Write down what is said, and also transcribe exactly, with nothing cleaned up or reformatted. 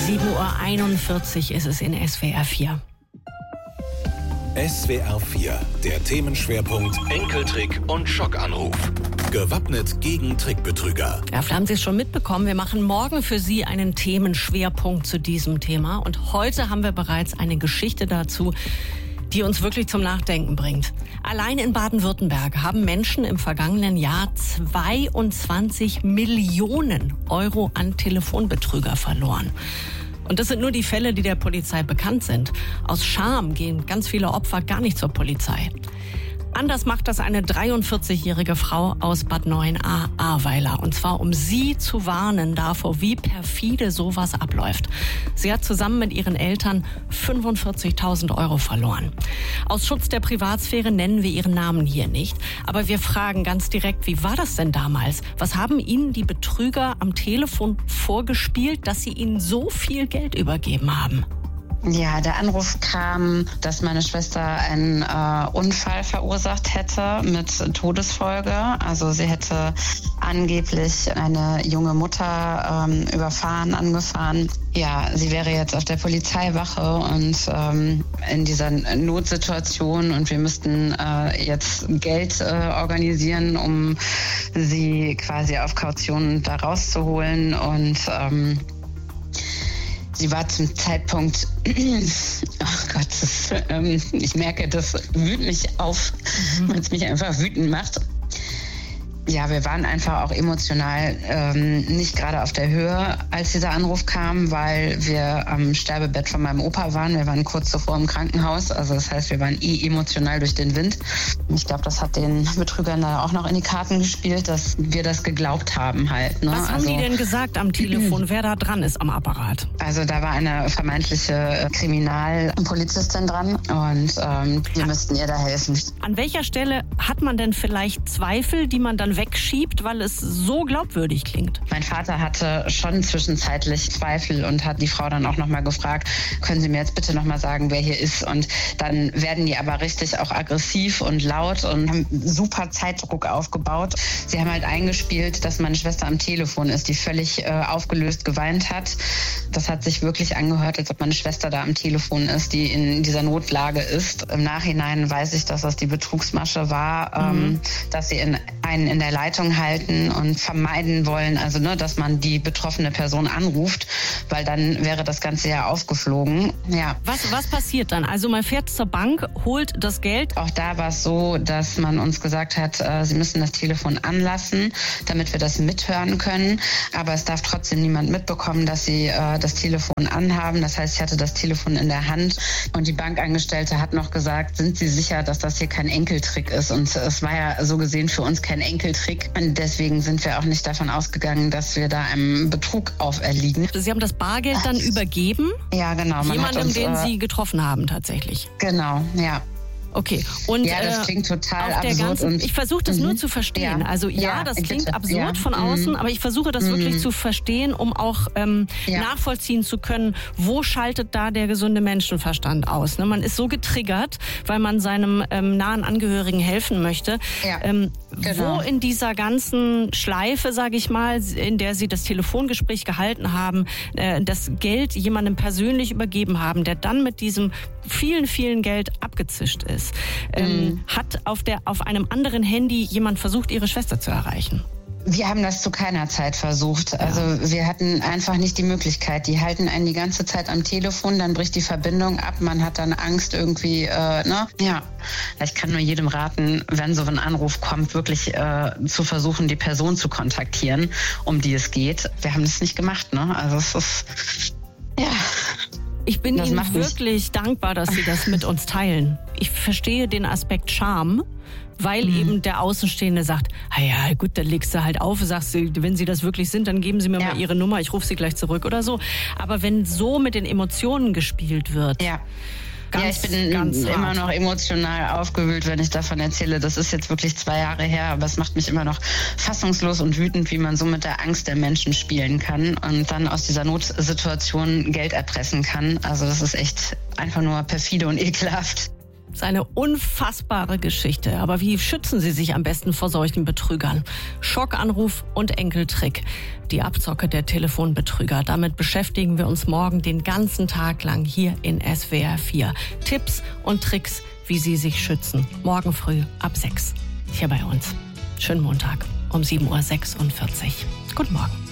sieben Uhr einundvierzig ist es in S W R vier. S W R vier, der Themenschwerpunkt Enkeltrick und Schockanruf. Gewappnet gegen Trickbetrüger. Ja, vielleicht haben Sie es schon mitbekommen, wir machen morgen für Sie einen Themenschwerpunkt zu diesem Thema. Und heute haben wir bereits eine Geschichte dazu, die uns wirklich zum Nachdenken bringt. Allein in Baden-Württemberg haben Menschen im vergangenen Jahr zweiundzwanzig Millionen Euro an Telefonbetrüger verloren. Und das sind nur die Fälle, die der Polizei bekannt sind. Aus Scham gehen ganz viele Opfer gar nicht zur Polizei. Anders macht das eine dreiundvierzigjährige Frau aus Bad Neuenahr-Ahrweiler. Und zwar, um sie zu warnen davor, wie perfide sowas abläuft. Sie hat zusammen mit ihren Eltern fünfundvierzigtausend Euro verloren. Aus Schutz der Privatsphäre nennen wir ihren Namen hier nicht. Aber wir fragen ganz direkt, wie war das denn damals? Was haben Ihnen die Betrüger am Telefon vorgespielt, dass Sie ihnen so viel Geld übergeben haben? Ja, der Anruf kam, dass meine Schwester einen äh, Unfall verursacht hätte mit Todesfolge. Also sie hätte angeblich eine junge Mutter ähm, überfahren, angefahren. Ja, sie wäre jetzt auf der Polizeiwache und ähm, in dieser Notsituation und wir müssten äh, jetzt Geld äh, organisieren, um sie quasi auf Kaution da rauszuholen und ähm, sie war zum Zeitpunkt, oh Gott, das, ähm, ich merke, das wühlt mich auf, mhm. weil es mich einfach wütend macht. Ja, wir waren einfach auch emotional ähm, nicht gerade auf der Höhe, als dieser Anruf kam, weil wir am Sterbebett von meinem Opa waren. Wir waren kurz zuvor im Krankenhaus. Also das heißt, wir waren eh emotional durch den Wind. Ich glaube, das hat den Betrügern da auch noch in die Karten gespielt, dass wir das geglaubt haben halt. Ne? Was haben also, die denn gesagt am Telefon, wer da dran ist am Apparat? Also da war eine vermeintliche Kriminalpolizistin dran und ähm, wir müssten ihr da helfen. An welcher Stelle hat man denn vielleicht Zweifel, die man dann wegschiebt, weil es so glaubwürdig klingt? Mein Vater hatte schon zwischenzeitlich Zweifel und hat die Frau dann auch nochmal gefragt, können Sie mir jetzt bitte nochmal sagen, wer hier ist? Und dann werden die aber richtig auch aggressiv und laut und haben super Zeitdruck aufgebaut. Sie haben halt eingespielt, dass meine Schwester am Telefon ist, die völlig äh, aufgelöst geweint hat. Das hat sich wirklich angehört, als ob meine Schwester da am Telefon ist, die in dieser Notlage ist. Im Nachhinein weiß ich, dass das die Betrugsmasche war, mhm. ähm, dass sie in, einen in der Leitung halten und vermeiden wollen, also ne, dass man die betroffene Person anruft, weil dann wäre das Ganze ja aufgeflogen. Ja. Was, was passiert dann? Also man fährt zur Bank, holt das Geld. Auch da war es so, dass man uns gesagt hat, äh, Sie müssen das Telefon anlassen, damit wir das mithören können. Aber es darf trotzdem niemand mitbekommen, dass Sie äh, das Telefon anhaben. Das heißt, ich hatte das Telefon in der Hand und die Bankangestellte hat noch gesagt, sind Sie sicher, dass das hier kein Enkeltrick ist? Und es war ja so gesehen für uns kein Enkeltrick. Und deswegen sind wir auch nicht davon ausgegangen, dass wir da einem Betrug auferliegen. Sie haben das Bargeld dann übergeben? Ja, genau. Man Jemandem, uns, den äh, Sie getroffen haben tatsächlich? Genau, ja. Okay. Und, ja, das klingt total auf der absurd. Ganzen, und ich versuche das mhm. nur zu verstehen. Ja. Also ja, ja das klingt bitte. absurd ja. von außen, mhm. aber ich versuche das mhm. wirklich zu verstehen, um auch ähm, ja. nachvollziehen zu können, wo schaltet da der gesunde Menschenverstand aus. Ne? Man ist so getriggert, weil man seinem ähm, nahen Angehörigen helfen möchte. Ja. Ähm, genau. Wo in dieser ganzen Schleife, sage ich mal, in der Sie das Telefongespräch gehalten haben, äh, das Geld jemandem persönlich übergeben haben, der dann mit diesem vielen, vielen Geld abgezischt ist. Ähm, mhm. Hat auf, der, auf einem anderen Handy jemand versucht, Ihre Schwester zu erreichen? Wir haben das zu keiner Zeit versucht. Also wir hatten einfach nicht die Möglichkeit. Die halten einen die ganze Zeit am Telefon, dann bricht die Verbindung ab. Man hat dann Angst irgendwie, äh, ne? Ja. Ich kann nur jedem raten, wenn so ein Anruf kommt, wirklich äh, zu versuchen, die Person zu kontaktieren, um die es geht. Wir haben das nicht gemacht, ne? Also es ist, ja... Ich bin das Ihnen wirklich dankbar, dass Sie das mit uns teilen. Ich verstehe den Aspekt Scham, weil mhm. eben der Außenstehende sagt, ah ja gut, dann legst du halt auf, sagst du, wenn Sie das wirklich sind, dann geben Sie mir ja. mal Ihre Nummer, ich rufe Sie gleich zurück oder so. Aber wenn so mit den Emotionen gespielt wird... Ja. Ganz, ja, ich bin ganz immer hart. noch emotional aufgewühlt, wenn ich davon erzähle. Das ist jetzt wirklich zwei Jahre her, aber es macht mich immer noch fassungslos und wütend, wie man so mit der Angst der Menschen spielen kann und dann aus dieser Notsituation Geld erpressen kann. Also das ist echt einfach nur perfide und ekelhaft. Das ist eine unfassbare Geschichte. Aber wie schützen Sie sich am besten vor solchen Betrügern? Schockanruf und Enkeltrick. Die Abzocke der Telefonbetrüger. Damit beschäftigen wir uns morgen den ganzen Tag lang hier in S W R vier. Tipps und Tricks, wie Sie sich schützen. Morgen früh ab sechs. Hier bei uns. Schönen Montag um sieben Uhr sechsundvierzig. Guten Morgen.